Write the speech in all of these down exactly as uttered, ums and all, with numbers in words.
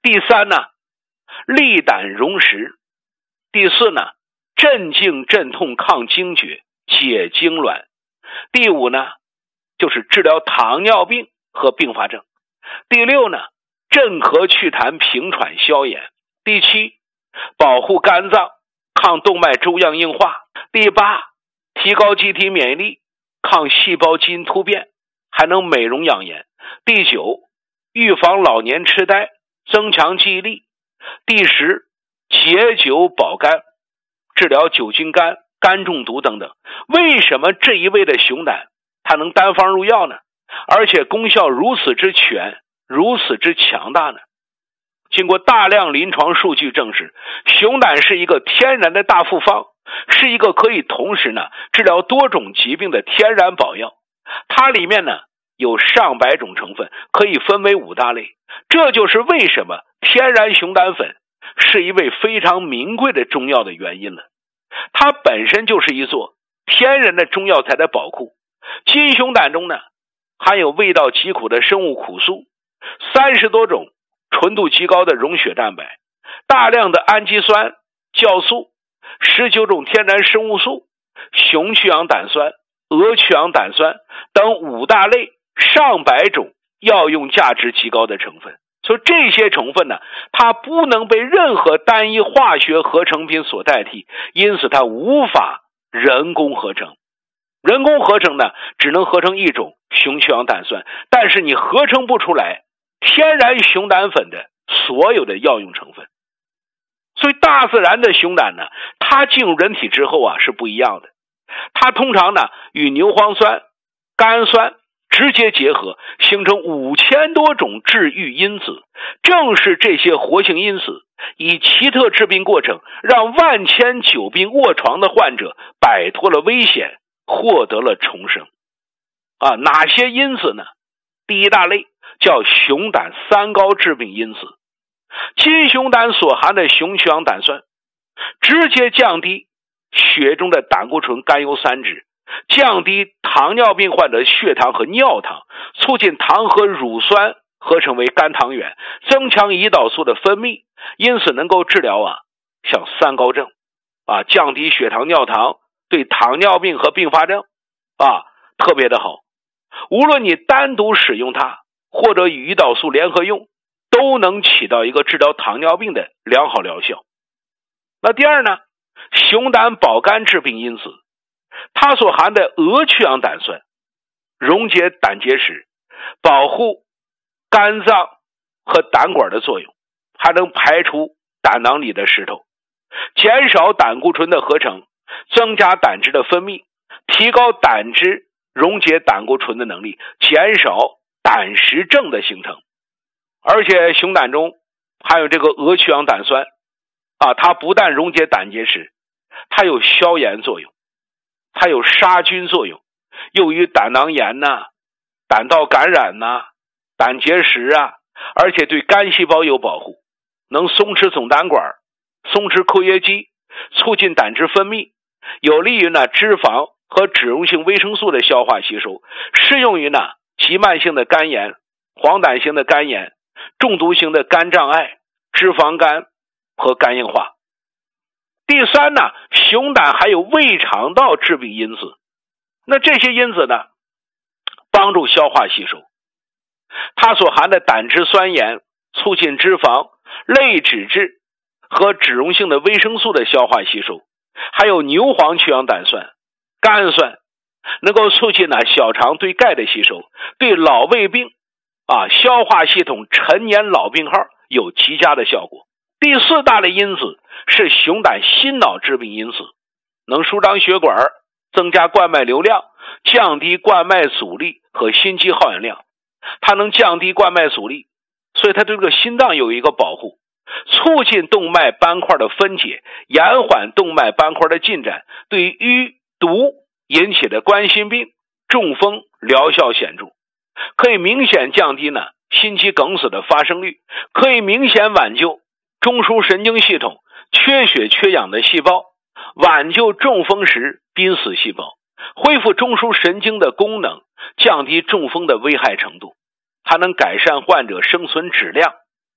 第三呢，利胆溶石。第四呢，镇静镇痛抗惊厥，解痉挛。第五呢，就是治疗糖尿病和并发症。第六呢，镇咳祛痰平喘消炎。第七，保护肝脏，抗动脉粥样硬化。第八，提高机体免疫力，抗细胞基因突变，还能美容养颜。第九，预防老年痴呆，增强记忆力。第十，解酒保肝，治疗酒精肝、肝中毒等等。为什么这一味的熊胆它能单方入药呢？而且功效如此之全，如此之强大呢？经过大量临床数据证实，熊胆是一个天然的大复方，是一个可以同时呢治疗多种疾病的天然宝药。它里面呢有上百种成分，可以分为五大类。这就是为什么天然熊胆粉是一味非常名贵的中药的原因了。它本身就是一座天然的中药材的宝库。金熊胆中呢含有味道极苦的生物苦素，三十多种纯度极高的溶血蛋白，大量的氨基酸、酵素，十九种天然生物素，雄去氧胆酸、鹅去氧胆酸等五大类上百种药用价值极高的成分。所以这些成分呢，它不能被任何单一化学合成品所代替，因此它无法人工合成。人工合成呢，只能合成一种雄去氧胆酸，但是你合成不出来天然熊胆粉的所有的药用成分。所以大自然的熊胆呢，它进入人体之后啊是不一样的。它通常呢与牛磺酸、甘酸直接结合，形成五千多种治愈因子。正是这些活性因子以奇特致病过程，让万千久病卧床的患者摆脱了危险，获得了重生。啊，哪些因子呢？第一大类叫熊胆三高致病因子。金熊胆所含的雄去氧胆酸直接降低血中的胆固醇甘油三酯，降低糖尿病患者的血糖和尿糖，促进糖和乳酸合成为肝糖原，增强胰岛素的分泌，因此能够治疗啊像三高症啊，降低血糖尿糖，对糖尿病和并发症啊特别的好。无论你单独使用它或者与胰岛素联合用，都能起到一个治疗糖尿病的良好疗效。那第二呢，熊胆保肝致病因子，它所含的鹅去氧胆酸溶解胆结石，保护肝脏和胆管的作用，还能排除胆囊里的石头，减少胆固醇的合成，增加胆汁的分泌，提高胆汁溶解胆固醇的能力，减少胆石症的形成。而且熊胆中含有这个鹅去氧胆酸啊，它不但溶解胆结石，它有消炎作用，它有杀菌作用，用于胆囊炎呐、啊、胆道感染呐、啊、胆结石啊，而且对肝细胞有保护，能松弛总胆管，松弛括约肌，促进胆汁分泌，有利于呢脂肪和脂溶性维生素的消化吸收，适用于呢急慢性的肝炎、黄疸性的肝炎、中毒性的肝障碍、脂肪肝和肝硬化。第三呢，熊胆还有胃肠道致病因子。那这些因子呢，帮助消化吸收。它所含的胆汁酸盐促进脂肪、类脂质和脂溶性的维生素的消化吸收，还有牛磺去氧胆酸、甘酸，能够促进呢小肠对钙的吸收，对老胃病啊消化系统陈年老病号有极佳的效果。第四大类因子是熊胆心脑致病因子，能舒张血管，增加冠脉流量，降低冠脉阻力和心肌耗氧量。它能降低冠脉阻力，所以它对这个心脏有一个保护，促进动脉斑块的分解，延缓动脉斑块的进展，对于淤毒引起的冠心病、中风疗效显著，可以明显降低呢心肌梗死的发生率，可以明显挽救中枢神经系统缺血缺氧的细胞，挽救中风时濒死细胞，恢复中枢神经的功能，降低中风的危害程度，还能改善患者生存质量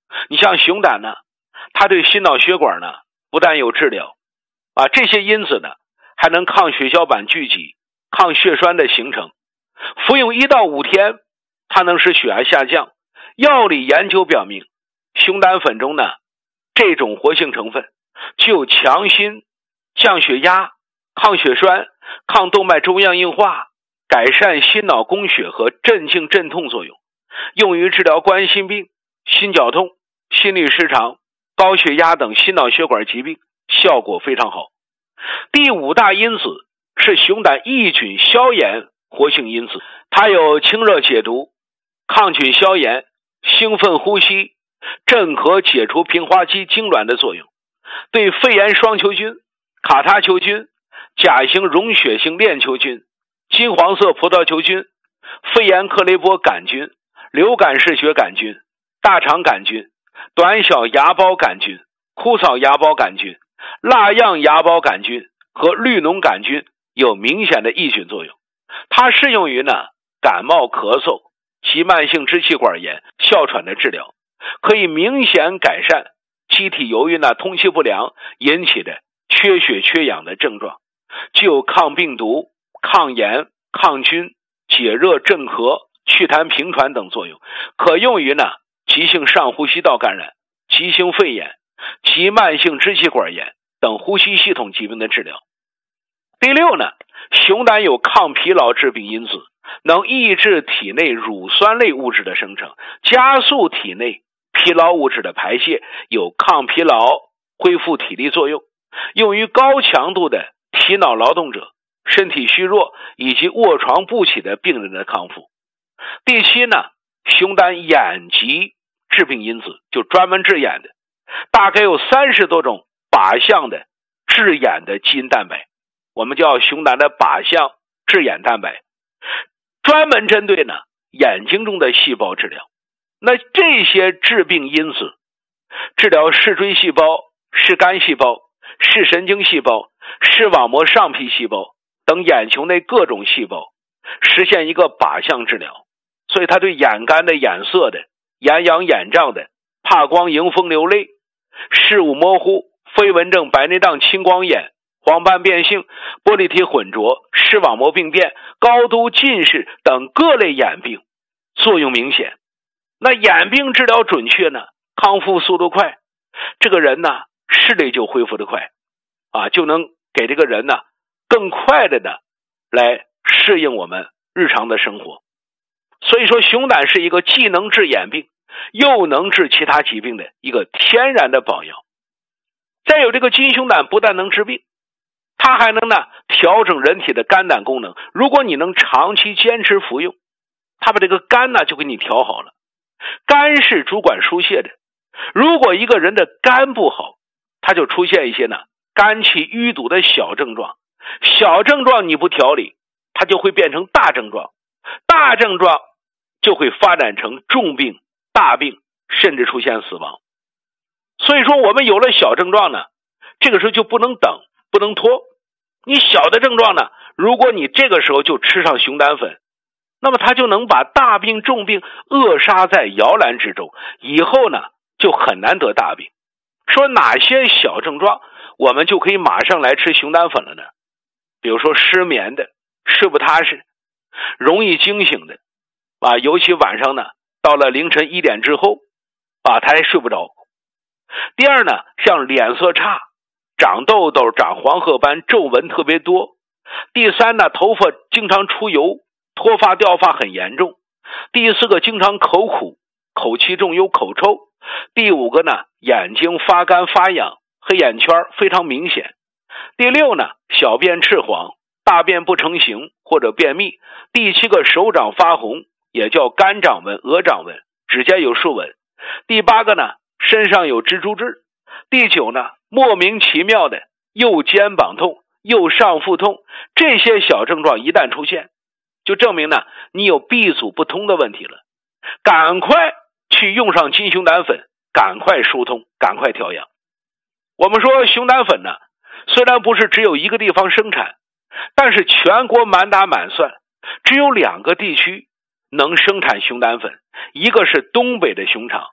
你像熊胆呢，它对心脑血管呢不但有治疗啊，这些因子呢还能抗血小板聚集，抗血栓的形成。服用一到五天，它能使血压下降。药理研究表明，熊胆粉中呢这种活性成分具有强心、降血压、抗血栓、抗动脉粥样硬化、改善心脑供血和镇静镇痛作用，用于治疗冠心病、心绞痛、心律失常、高血压等心脑血管疾病，效果非常好。第五大因子是熊胆抑菌消炎活性因子，它有清热解毒、抗菌消炎、兴奋呼吸、镇咳解除平滑肌痉挛的作用，对肺炎双球菌、卡他球菌、甲型溶血性链球菌、金黄色葡萄球菌、肺炎克雷伯杆菌、流感式血杆菌、大肠杆菌、短小芽孢杆菌、枯草芽孢杆菌、蜡样芽孢杆菌和绿脓杆菌有明显的抑菌作用。它适用于呢感冒、咳嗽及慢性支气管炎、哮喘的治疗，可以明显改善机体由于呢通气不良引起的缺血缺氧的症状，具有抗病毒、抗炎、抗菌、解热镇咳、祛痰平喘等作用，可用于呢急性上呼吸道感染、急性肺炎及慢性支气管炎等呼吸系统疾病的治疗。第六呢，熊胆有抗疲劳致病因子，能抑制体内乳酸类物质的生成，加速体内疲劳物质的排泄，有抗疲劳、恢复体力作用，用于高强度的体脑劳动者、身体虚弱以及卧床不起的病人的康复。第七呢，熊胆眼疾致病因子，就专门治眼的，大概有三十多种靶向的治眼的基因蛋白，我们叫熊胆的靶向治眼蛋白，专门针对呢眼睛中的细胞治疗。那这些致病因子治疗视锥细胞、视肝细胞、视神经细胞、视网膜上皮细胞等眼球内各种细胞，实现一个靶向治疗。所以它对眼干的、眼涩的、眼痒眼胀的、怕光迎风流泪、视物模糊、飞蚊症、白内障、青光眼、黄斑变性、玻璃体混浊、视网膜病变、高度近视等各类眼病作用明显。那眼病治疗准确呢，康复速度快，这个人呢视力就恢复得快啊，就能给这个人呢更快的呢来适应我们日常的生活。所以说熊胆是一个既能治眼病又能治其他疾病的一个天然的宝药。再有这个金熊胆不但能治病，它还能呢调整人体的肝胆功能。如果你能长期坚持服用，它把这个肝呢就给你调好了。肝是主管输泄的，如果一个人的肝不好，他就出现一些呢肝气淤堵的小症状，小症状你不调理，它就会变成大症状，大症状就会发展成重病、大病，甚至出现死亡。所以说我们有了小症状呢，这个时候就不能等，不能拖。你小的症状呢，如果你这个时候就吃上熊胆粉，那么它就能把大病重病扼杀在摇篮之中，以后呢就很难得大病。说哪些小症状我们就可以马上来吃熊胆粉了呢？比如说失眠的、睡不踏实、容易惊醒的啊，尤其晚上呢到了凌晨一点之后啊，他还睡不着。第二呢，像脸色差、长痘痘、长黄褐斑、皱纹特别多。第三呢，头发经常出油，脱发掉发很严重。第四个，经常口苦，口气重，有口臭。第五个呢，眼睛发干发痒，黑眼圈非常明显。第六呢，小便赤黄，大便不成形或者便秘。第七个，手掌发红，也叫肝掌纹、额掌纹，指甲有竖纹。第八个呢，身上有蜘蛛痣。第九呢，莫名其妙的右肩膀痛、右上腹痛，这些小症状一旦出现，就证明呢你有闭阻不通的问题了，赶快去用上金熊胆粉，赶快疏通，赶快调养。我们说熊胆粉呢，虽然不是只有一个地方生产，但是全国满打满算只有两个地区能生产熊胆粉，一个是东北的熊场，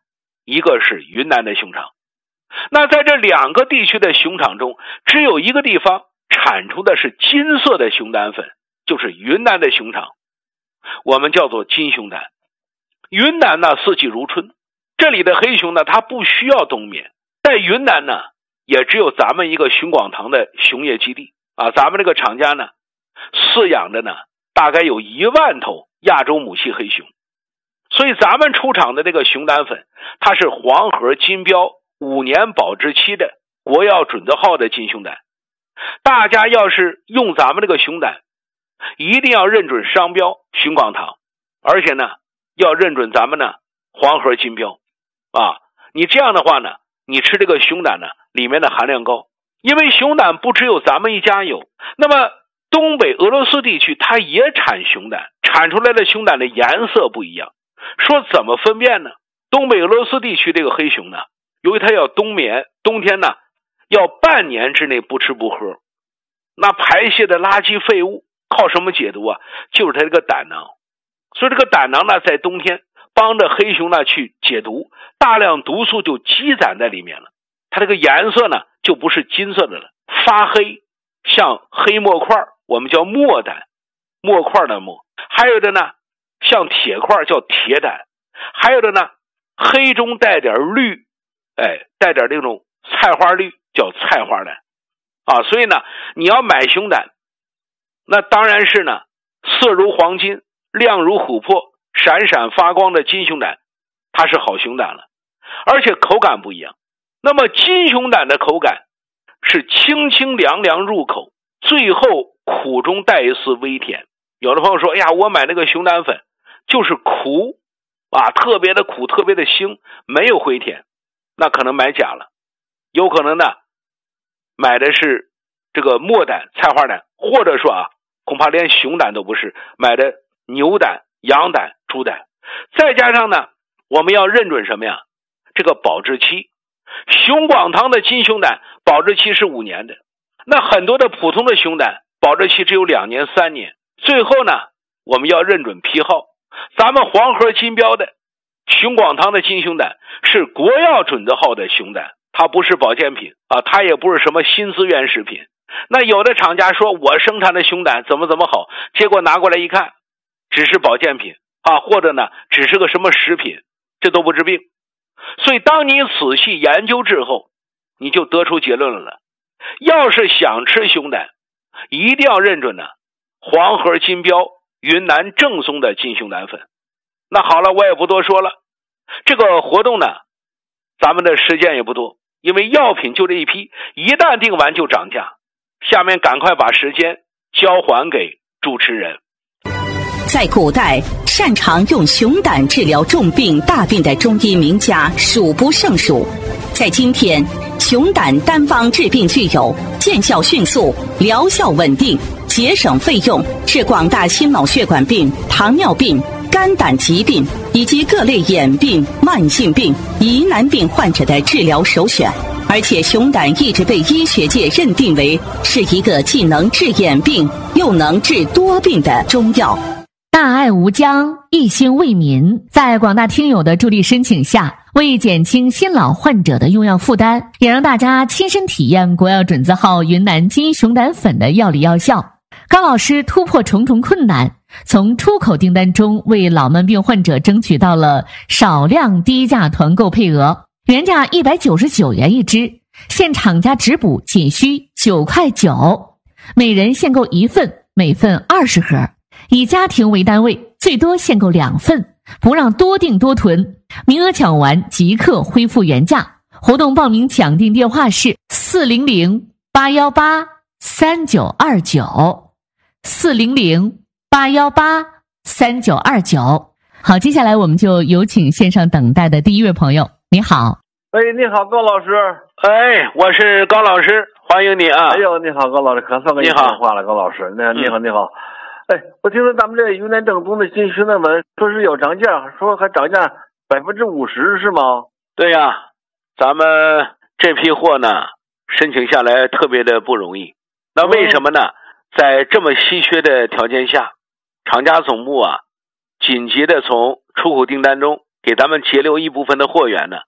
一个是云南的熊场。那在这两个地区的熊场中，只有一个地方产出的是金色的熊胆粉，就是云南的熊场，我们叫做金熊胆。云南呢四季如春，这里的黑熊呢它不需要冬眠，在云南呢也只有咱们一个熊广塘的熊业基地啊，咱们这个厂家呢饲养的呢大概有一万头亚洲母系黑熊，所以咱们出厂的这个熊胆粉，它是黄河金标五年保质期的国药准字号的金熊胆。大家要是用咱们这个熊胆，一定要认准商标熊广塘，而且呢要认准咱们呢黄河金标啊。你这样的话呢，你吃这个熊胆呢里面的含量高，因为熊胆不只有咱们一家有，那么东北俄罗斯地区它也产熊胆，产出来的熊胆的颜色不一样。说怎么分辨呢？东北俄罗斯地区这个黑熊呢，由于它要冬眠，冬天呢要半年之内不吃不喝，那排泄的垃圾废物靠什么解毒啊？就是它这个胆囊。所以这个胆囊呢在冬天帮着黑熊呢去解毒，大量毒素就积攒在里面了，它这个颜色呢就不是金色的了，发黑，像黑墨块，我们叫墨胆，墨块的墨。还有的呢像铁块叫铁胆，还有的呢黑中带点绿，哎，带点那种菜花绿叫菜花胆啊。所以呢你要买熊胆，那当然是呢色如黄金，亮如琥珀，闪闪发光的金熊胆，它是好熊胆了，而且口感不一样。那么金熊胆的口感是清清凉凉入口，最后苦中带一丝微甜。有的朋友说，哎呀，我买那个熊胆粉就是苦啊，特别的苦，特别的腥，没有回甜，那可能买假了。有可能呢买的是这个墨胆、菜花胆，或者说啊恐怕连熊胆都不是，买的牛胆、羊胆、猪胆。再加上呢我们要认准什么呀？这个保质期。熊广塘的金熊胆保质期是五年的，那很多的普通的熊胆保质期只有两年三年。最后呢我们要认准批号，咱们黄河金标的熊广塘的金熊胆是国药准字号的熊胆，它不是保健品啊，它也不是什么新资源食品。那有的厂家说我生产的熊胆怎么怎么好，结果拿过来一看只是保健品啊，或者呢只是个什么食品，这都不治病。所以当你仔细研究之后，你就得出结论了，要是想吃熊胆，一定要认准呢黄河金标云南正宗的金熊胆粉。那好了，我也不多说了，这个活动呢咱们的时间也不多，因为药品就这一批，一旦定完就涨价。下面赶快把时间交还给主持人。 在古代，擅长用熊胆治疗重病大病的中医名家数不胜数。在今天，熊胆单方治病具有见效迅速、疗效稳定、节省费用，是广大心脑血管病、糖尿病、肝胆疾病以及各类眼病、慢性病、疑难病患者的治疗首选。而且熊胆一直被医学界认定为是一个既能治眼病又能治多病的中药。 大爱无疆，一心为民，在广大听友的助力申请下，为减轻新老患者的用药负担，也让大家亲身体验国药准字号云南金熊胆粉的药理药效。高老师突破重重困难，从出口订单中为老慢病患者争取到了少量低价团购配额，原价一百九十九元一支，现厂家直补仅需九块九，每人限购一份，每份二十盒，以家庭为单位，最多限购两份，不让多订多囤，名额抢完即刻恢复原价。活动报名抢订电话是四零零八一八三九二九，四零零八一八三九二九。好，接下来我们就有请线上等待的第一位朋友。你好。 哎，你好，高老师。 哎，我是高老师，欢迎你啊。 哎呦，你好，高老师，可算给你电话了，高老师。那你好，你好。哎，我听说咱们这云南正宗的金熊胆粉说是有涨价，说还涨价百分之五十，是吗？ 对呀、啊，咱们这批货呢，申请下来特别的不容易。那为什么呢？嗯、在这么稀缺的条件下，厂家总部啊，紧急的从出口订单中给咱们截留一部分的货源呢，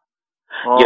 也